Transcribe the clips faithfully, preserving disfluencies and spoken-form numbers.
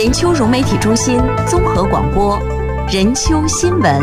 任丘融媒体中心综合广播，任丘新闻。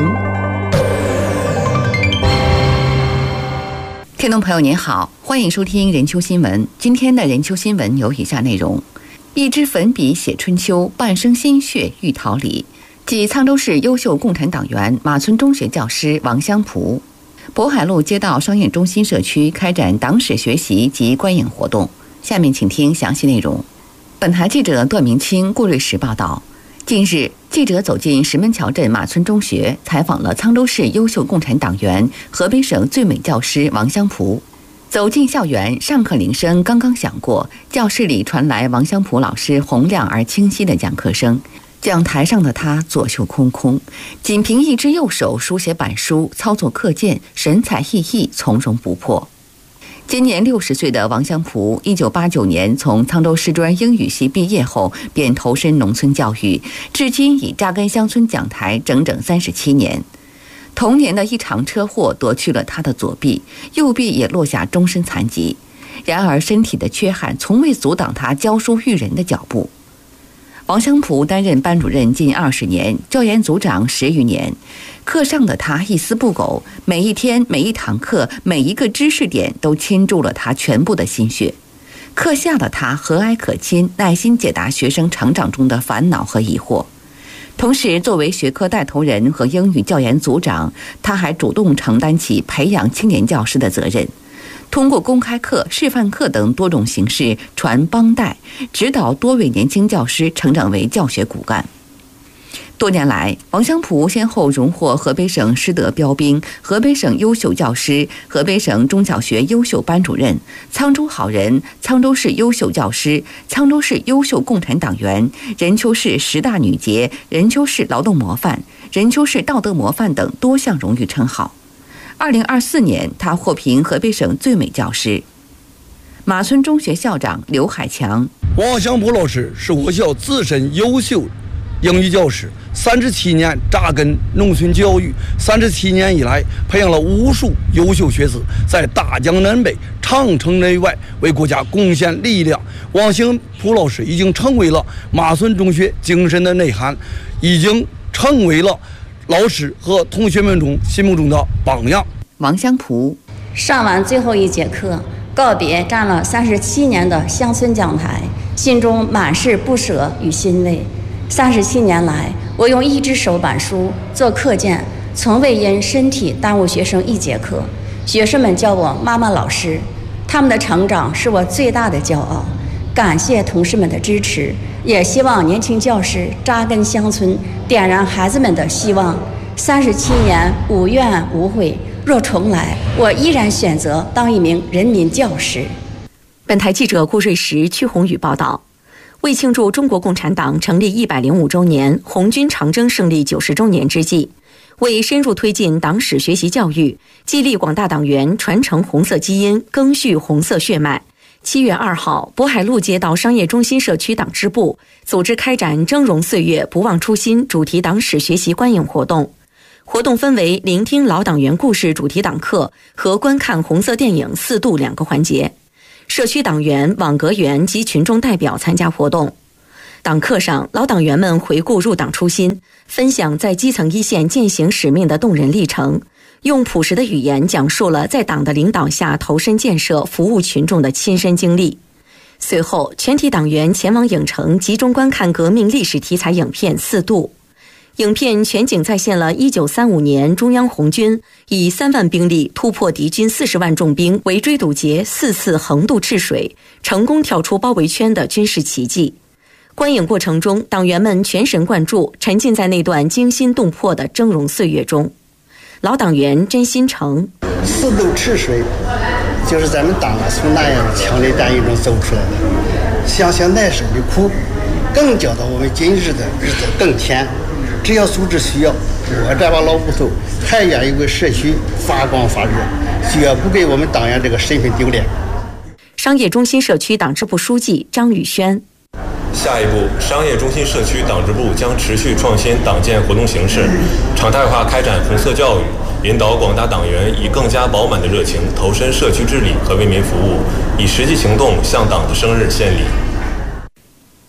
听众朋友您好，欢迎收听任丘新闻。今天的任丘新闻有以下内容：一支粉笔写春秋，半生心血育桃李。继沧州市优秀共产党员、马村中学教师王香蒲。渤海路街道商业中心社区开展党史学习及观影活动。下面请听详细内容。本台记者段明清、顾瑞石报道。近日，记者走进石门桥镇马村中学，采访了沧州市优秀共产党员、河北省最美教师王香蒲。走进校园，上课铃声刚刚响过，教室里传来王香蒲老师洪亮而清晰的讲课声。讲台上的他左袖空空，仅凭一只右手书写板书，操作课件，神采奕奕，从容不迫。今年六十岁的王香蒲，一九八九年从沧州师专英语系毕业后，便投身农村教育，至今已扎根乡村讲台整整三十七年。童年的一场车祸夺去了他的左臂，右臂也落下终身残疾。然而，身体的缺憾从未阻挡他教书育人的脚步。王香蒲担任班主任近二十年，教研组长十余年。课上的他一丝不苟，每一天、每一堂课、每一个知识点都倾注了他全部的心血。课下的他和蔼可亲，耐心解答学生成长中的烦恼和疑惑。同时，作为学科带头人和英语教研组长，他还主动承担起培养青年教师的责任。通过公开课、示范课等多种形式传帮带，指导多位年轻教师成长为教学骨干。多年来，王香蒲先后荣获河北省师德标兵、河北省优秀教师、河北省中小学优秀班主任、沧州好人、沧州市优秀教师、沧州市优秀共产党员、任丘市十大女杰、任丘市劳动模范、任丘市道德模范等多项荣誉称号。二零二四年，他获评河北省最美教师。马村中学校长刘海强： 王香蒲老师是我校资深优秀英语教师，三十七年扎根农村教育，三十七年以来培养了无数优秀学子，在大江南北、长城内外为国家贡献力量。王香蒲老师已经成为了马村中学精神的内涵，已经成为了老师和同学们中心目中的榜样。 王香蒲上完最后一节课，告别站了三十七年的乡村讲台，心中满是不舍与欣慰。三十七年来，我用一只手板书做课件，从未因身体耽误学生一节课。学生们叫我妈妈老师，他们的成长是我最大的骄傲。感谢同事们的支持，也希望年轻教师扎根乡村，点燃孩子们的希望。三十七年无怨无悔，若重来，我依然选择当一名人民教师。 本台记者顾瑞石、屈宏宇报道。为庆祝中国共产党成立一百零五周年、红军长征胜利九十周年之际，为深入推进党史学习教育，激励广大党员传承红色基因、赓续红色血脉，七月二号，渤海路街道商业中心社区党支部组织开展“峥嵘岁月，不忘初心”主题党史学习观影活动。活动分为聆听老党员故事主题党课和观看红色电影四度两个环节。社区党员、网格员及群众代表参加活动。党课上，老党员们回顾入党初心，分享在基层一线践行使命的动人历程，用朴实的语言讲述了在党的领导下投身建设、服务群众的亲身经历。随后，全体党员前往影城集中观看革命历史题材影片四度。影片全景再现了一九三五年中央红军以三万兵力突破敌军四十万重兵围追堵截，四次横渡赤水，成功跳出包围圈的军事奇迹。观影过程中，党员们全神贯注，沉浸在那段惊心动魄的峥嵘岁月中。老党员甄新成： 四渡赤水，就是咱们党从那样强烈战役中走出来的，想想那时候的苦，更觉得我们今日的日子更甜。只要组织需要，我这把老骨头还愿意为社区发光发热，绝不给我们党员这个身份丢脸。 商业中心社区党支部书记张宇轩： 下一步，商业中心社区党支部将持续创新党建活动形式，常态化开展红色教育，引导广大党员以更加饱满的热情投身社区治理和为民服务，以实际行动向党的生日献礼。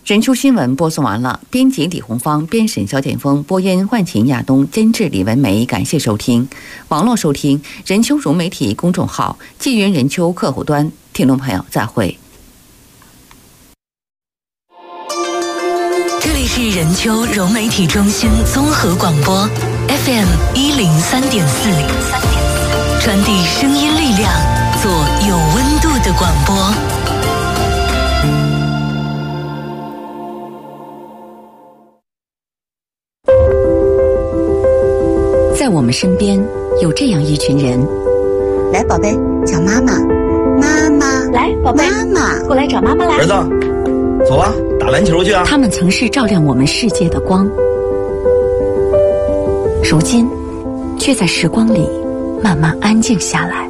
人秋新闻播送完了，编辑李红芳，编审肖建峰，播音焕琴亚东，监制李文梅。感谢收听。网络收听人秋融媒体公众号，纪云人秋客户端。听众朋友，再会。 这里是人秋融媒体中心综合广播 F M 一零三点四，传递声音力量，做有温度的广播。 在我们身边有这样一群人， 来，宝贝，叫妈妈，妈妈， 来，宝贝， 妈妈， 过来找妈妈来。 儿子，走啊，打篮球去啊！ 他们曾是照亮我们世界的光，如今却在时光里慢慢安静下来。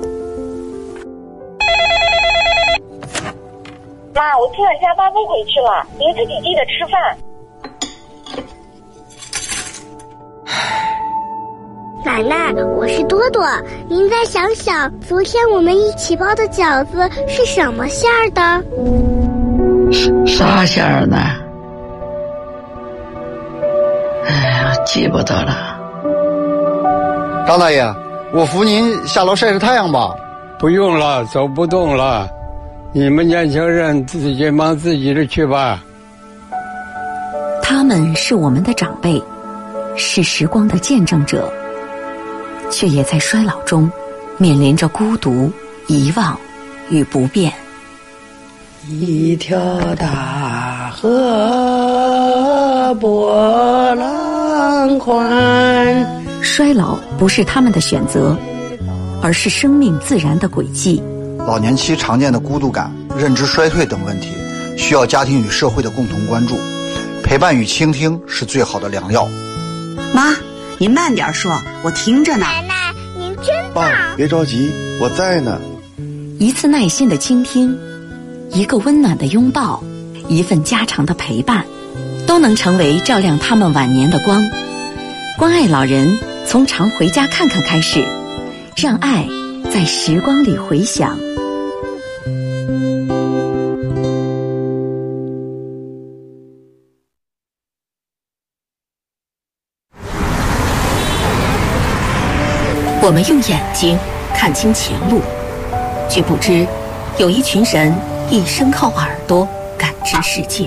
妈，我今晚加班不回去了，您自己记得吃饭。 奶奶，我是多多。您再想想，昨天我们一起包的饺子是什么馅儿的？ 啥馅儿呢？哎呀，记不得了。 张大爷，我扶您下楼晒晒太阳吧。 不用了，走不动了。你们年轻人自己忙自己的去吧。 他们是我们的长辈，是时光的见证者，却也在衰老中面临着孤独、遗忘与不变。 一条大河波浪宽。 衰老不是他们的选择，而是生命自然的轨迹。 老年期常见的孤独感、认知衰退等问题，需要家庭与社会的共同关注。陪伴与倾听是最好的良药。 妈，您慢点说，我听着呢。 奶奶，您真棒！ 爸，别着急，我在呢。 一次耐心的倾听，一个温暖的拥抱，一份家常的陪伴，都能成为照亮他们晚年的光。关爱老人，从常回家看看开始，让爱在时光里回响。我们用眼睛看清前路，却不知有一群人一生靠耳朵感知世界。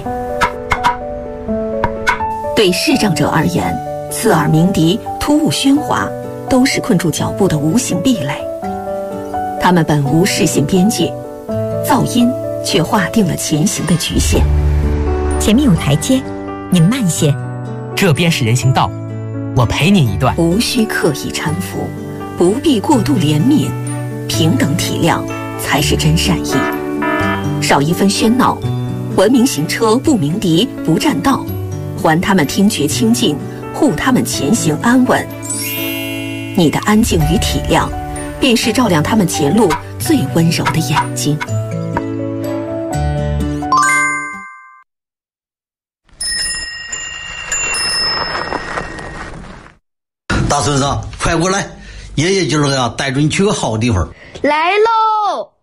对视障者而言，刺耳鸣笛、突兀喧哗都是困住脚步的无形壁垒。他们本无视线边界，噪音却划定了前行的局限。 前面有台阶，您慢些。 这边是人行道，我陪您一段。 无需刻意搀扶，不必过度怜悯，平等体谅才是真善意。少一分喧闹，文明行车不鸣笛不占道，还他们听觉清净，护他们前行安稳。你的安静与体谅，便是照亮他们前路最温柔的眼睛。 大孙子，快过来，爷爷今儿个呀带着你去个好地方。 来喽！